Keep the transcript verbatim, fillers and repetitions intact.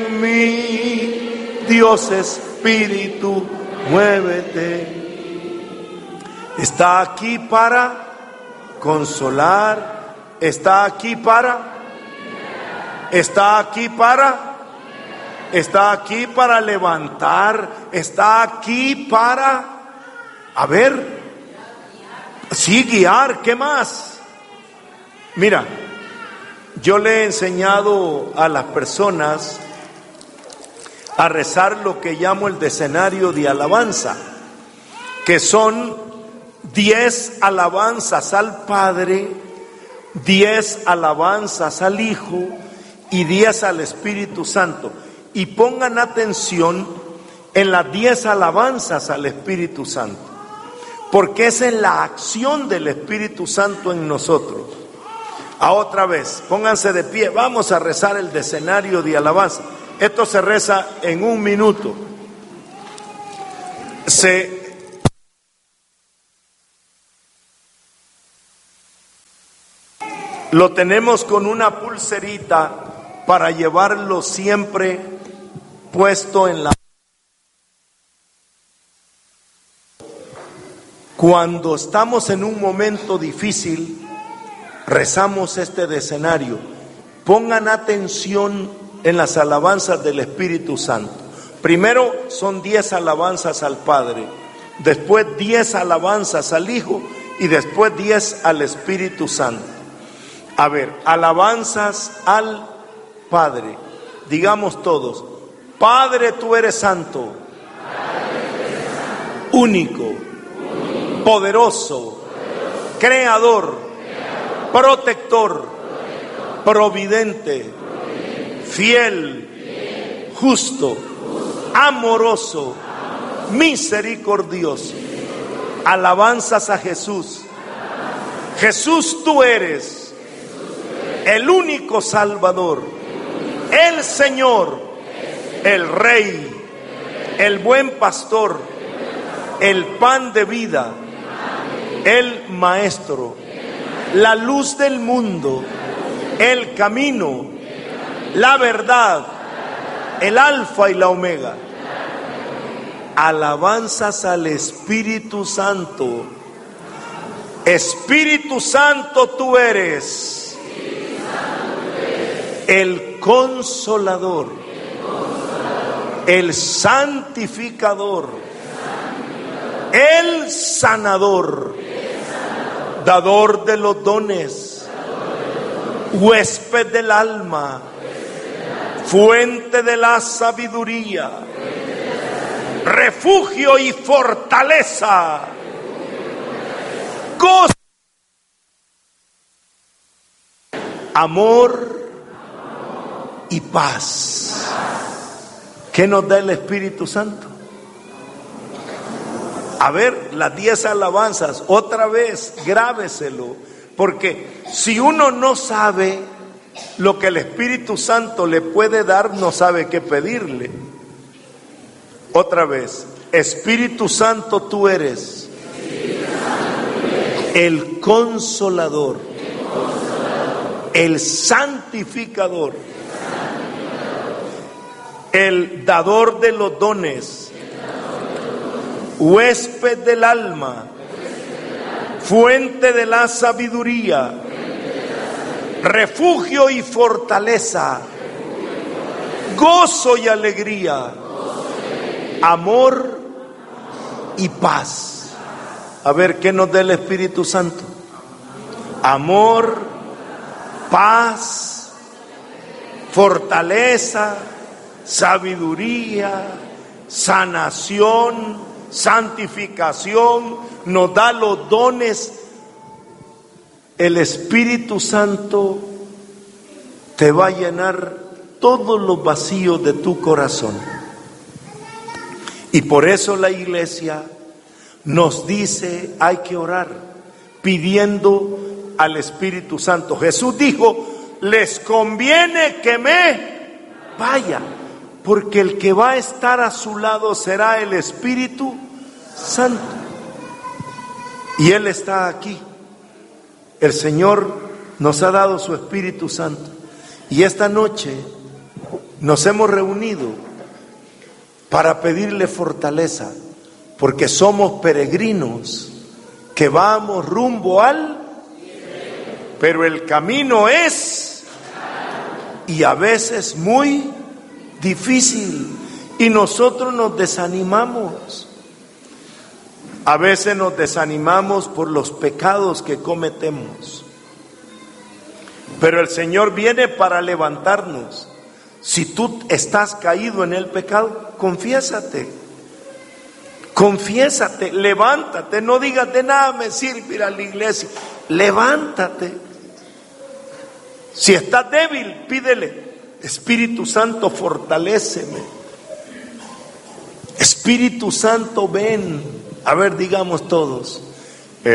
mi Dios Espíritu, muévete. Está aquí para consolar, está aquí para, está aquí para, está aquí para levantar, está aquí para, a ver, sí, guiar. ¿Qué más? Mira, yo le he enseñado a las personas a rezar lo que llamo el decenario de alabanza, que son diez alabanzas al Padre, diez alabanzas al Hijo y diez al Espíritu Santo. Y pongan atención en las diez alabanzas al Espíritu Santo, porque esa es la acción del Espíritu Santo en nosotros. A otra vez, pónganse de pie, vamos a rezar el decenario de alabanza. Esto se reza en un minuto. Se lo tenemos con una pulserita para llevarlo siempre puesto en la. Cuando estamos en un momento difícil, rezamos este decenario. Pongan atención en las alabanzas del Espíritu Santo. Primero son diez alabanzas al Padre, después diez alabanzas al Hijo y después diez al Espíritu Santo. A ver, alabanzas al Padre. Digamos todos: Padre, tú eres santo, único, poderoso, creador, protector, providente, fiel, justo, amoroso, misericordioso. Alabanzas a Jesús. Jesús, tú eres el único Salvador, el Señor, el Rey, el buen pastor, el pan de vida, el Maestro, la luz del mundo, el camino, la verdad, el Alfa y la Omega. Alabanzas al Espíritu Santo. Espíritu Santo, tú eres el consolador, el santificador, el sanador, dador de los dones, huésped del alma, fuente de la sabiduría, refugio y fortaleza, gozo, amor y paz. ¿Qué nos da el Espíritu Santo? A ver, las diez alabanzas, otra vez, grábeselo, porque si uno no sabe lo que el Espíritu Santo le puede dar, no sabe qué pedirle. Otra vez: Espíritu Santo, tú eres el consolador, el santificador, el dador de los dones, huésped del alma, fuente de la sabiduría, refugio y fortaleza, gozo y alegría, amor y paz. A ver, ¿qué nos da el Espíritu Santo? Amor, paz, fortaleza, sabiduría, sanación, santificación. Nos da los dones. El Espíritu Santo te va a llenar todos los vacíos de tu corazón. Y por eso la iglesia nos dice: hay que orar pidiendo al Espíritu Santo. Jesús dijo: les conviene que me vaya, porque el que va a estar a su lado será el Espíritu Santo. Y Él está aquí. El Señor nos ha dado su Espíritu Santo. Y esta noche nos hemos reunido para pedirle fortaleza, porque somos peregrinos que vamos rumbo al, pero el camino es y a veces muy difícil y nosotros nos desanimamos. A veces nos desanimamos por los pecados que cometemos, pero el Señor viene para levantarnos. Si tú estás caído en el pecado, confiésate, confiésate, levántate, no digas de nada me sirve ir a la iglesia, levántate. Si estás débil, pídele, Espíritu Santo, fortaléceme. Espíritu Santo, ven. A ver, digamos todos.